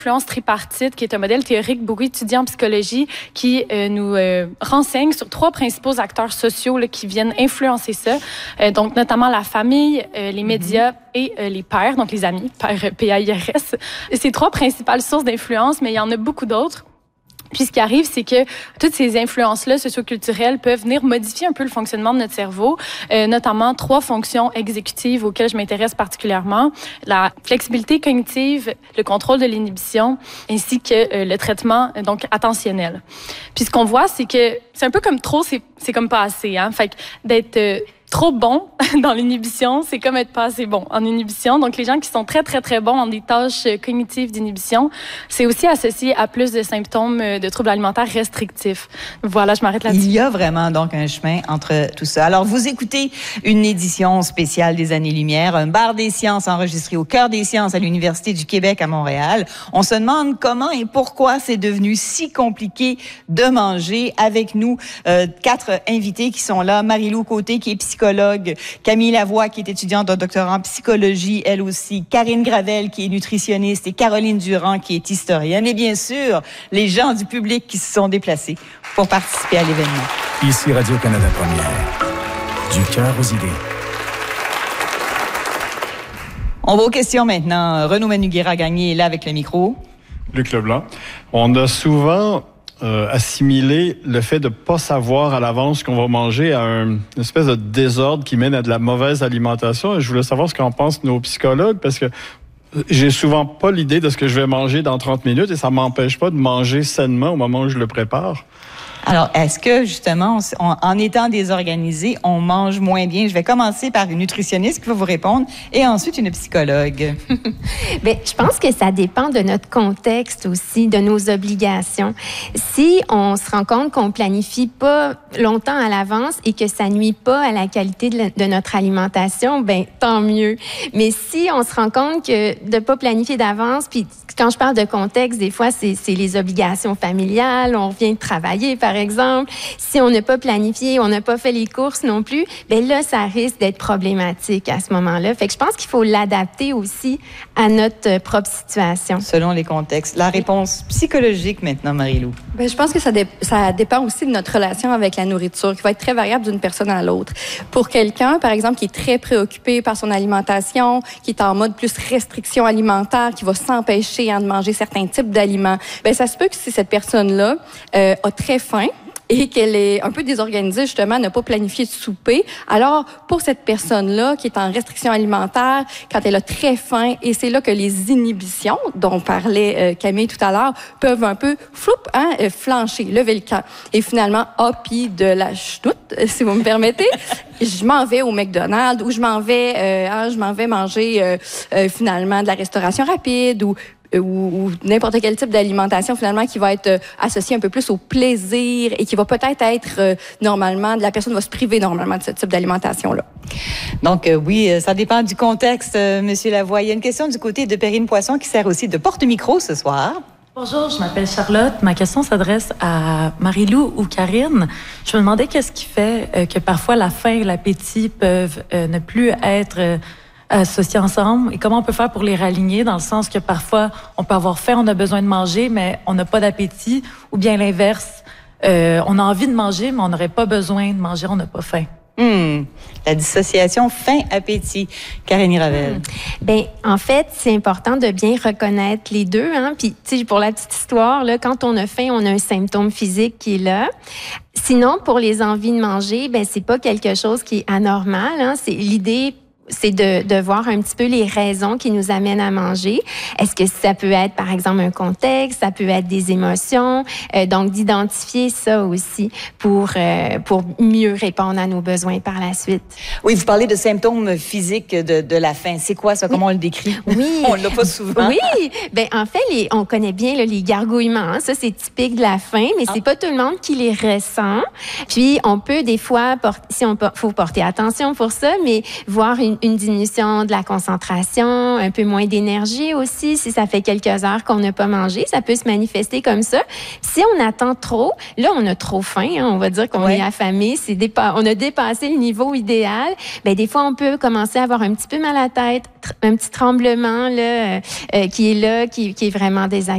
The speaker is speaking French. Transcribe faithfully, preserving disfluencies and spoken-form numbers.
L'influence tripartite, qui est un modèle théorique beaucoup étudié en psychologie, qui euh, nous euh, renseigne sur trois principaux acteurs sociaux là, qui viennent influencer ça. Euh, donc, notamment la famille, euh, les médias et euh, les pairs, donc les amis, pairs P A I R S. C'est trois principales sources d'influence, mais il y en a beaucoup d'autres. Puis ce qui arrive, c'est que toutes ces influences-là socioculturelles peuvent venir modifier un peu le fonctionnement de notre cerveau, euh, notamment trois fonctions exécutives auxquelles je m'intéresse particulièrement: la flexibilité cognitive, le contrôle de l'inhibition, ainsi que euh, le traitement euh, donc attentionnel. Puis ce qu'on voit, c'est que c'est un peu comme trop, c'est c'est comme pas assez, hein. Fait que d'être euh, trop bon dans l'inhibition, c'est comme être pas assez bon en inhibition. Donc, les gens qui sont très, très, très bons en des tâches cognitives d'inhibition, c'est aussi associé à plus de symptômes de troubles alimentaires restrictifs. Voilà, je m'arrête là-dessus. Il y a vraiment donc un chemin entre tout ça. Alors, vous écoutez une édition spéciale des Années-Lumière, un bar des sciences enregistré au cœur des sciences à l'Université du Québec à Montréal. On se demande comment et pourquoi c'est devenu si compliqué de manger. Avec nous, euh, quatre invités qui sont là. Marie-Lou Côté, qui est psychologue. Camille Lavoie, qui est étudiante de doctorat en psychologie, elle aussi. Karine Gravel, qui est nutritionniste. Et Caroline Durand, qui est historienne. Et bien sûr, les gens du public qui se sont déplacés pour participer à l'événement. Ici Radio-Canada Première. Du cœur aux idées. On va aux questions maintenant. Renaud Manuguera-Gagné est là avec le micro. Luc Leblanc. On a souvent euh, assimilé le fait de ne pas savoir à l'avance ce qu'on va manger à un, une espèce de désordre qui mène à de la mauvaise alimentation. Et je voulais savoir ce qu'en pensent nos psychologues, parce que j'ai souvent pas l'idée de ce que je vais manger dans trente minutes et ça m'empêche pas de manger sainement au moment où je le prépare. Alors, est-ce que, justement, on, en étant désorganisé, on mange moins bien? Je vais commencer par une nutritionniste qui va vous répondre et ensuite une psychologue. Bien, je pense que ça dépend de notre contexte aussi, de nos obligations. Si on se rend compte qu'on planifie pas longtemps à l'avance et que ça nuit pas à la qualité de, la, de notre alimentation, ben tant mieux. Mais si on se rend compte que de pas planifier d'avance, puis quand je parle de contexte, des fois, c'est, c'est les obligations familiales, on vient de travailler, par exemple. Si on n'a pas planifié, on n'a pas fait les courses non plus, bien là, ça risque d'être problématique à ce moment-là. Fait que je pense qu'il faut l'adapter aussi à notre propre situation. Selon les contextes. La réponse psychologique maintenant, Marie-Lou. Bien, je pense que ça, dé- ça dépend aussi de notre relation avec la nourriture, qui va être très variable d'une personne à l'autre. Pour quelqu'un, par exemple, qui est très préoccupé par son alimentation, qui est en mode plus restriction alimentaire, qui va s'empêcher de manger certains types d'aliments, bien, ça se peut que si cette personne-là euh, a très faim et qu'elle est un peu désorganisée, justement, n'a pas planifié de souper, alors pour cette personne-là qui est en restriction alimentaire, quand elle a très faim, et c'est là que les inhibitions dont parlait euh, Camille tout à l'heure peuvent un peu floup, hein, euh, flancher, lever le camp. Et finalement, ah, puis de la chenoute, si vous me permettez, je m'en vais au McDonald's ou je m'en vais, euh, hein, je m'en vais manger euh, euh, finalement de la restauration rapide ou Ou, ou n'importe quel type d'alimentation, finalement, qui va être euh, associé un peu plus au plaisir et qui va peut-être être, euh, normalement, la personne va se priver normalement de ce type d'alimentation-là. Donc, euh, oui, ça dépend du contexte, euh, Monsieur Lavoie. Il y a une question du côté de Perrine Poisson qui sert aussi de porte-micro ce soir. Bonjour, je m'appelle Charlotte. Ma question s'adresse à Marie-Lou ou Karine. Je me demandais qu'est-ce qui fait euh, que parfois la faim et l'appétit peuvent euh, ne plus être euh, associés ensemble et comment on peut faire pour les raligner, dans le sens que parfois on peut avoir faim, on a besoin de manger, mais on n'a pas d'appétit, ou bien l'inverse, euh, on a envie de manger, mais on n'aurait pas besoin de manger, on n'a pas faim. Hum, la dissociation faim-appétit. Karine Gravel. Hum. Ben, en fait, c'est important de bien reconnaître les deux, hein. Puis, tu sais, pour la petite histoire, là, quand on a faim, on a un symptôme physique qui est là. Sinon, pour les envies de manger, ben, c'est pas quelque chose qui est anormal, hein. C'est l'idée. C'est de, de voir un petit peu les raisons qui nous amènent à manger. Est-ce que ça peut être, par exemple, un contexte, ça peut être des émotions, euh, donc d'identifier ça aussi pour, euh, pour mieux répondre à nos besoins par la suite. Oui, vous parlez de symptômes physiques de, de la faim. C'est quoi ça? Comment oui. on le décrit? Oui. On l'a pas souvent. Oui. Ben en fait, les, on connaît bien là, les gargouillements. Hein. Ça, c'est typique de la faim, mais ah. c'est pas tout le monde qui les ressent. Puis, on peut des fois, porter, si on faut porter attention pour ça, mais voir une une diminution de la concentration, un peu moins d'énergie aussi. Si ça fait quelques heures qu'on n'a pas mangé, ça peut se manifester comme ça. Si on attend trop, là, on a trop faim, hein, on va dire qu'on ouais. est affamé, c'est dépa- on a dépassé le niveau idéal. Ben, des fois, on peut commencer à avoir un petit peu mal à la tête, un petit tremblement là, euh, qui est là, qui, qui est vraiment désagréable.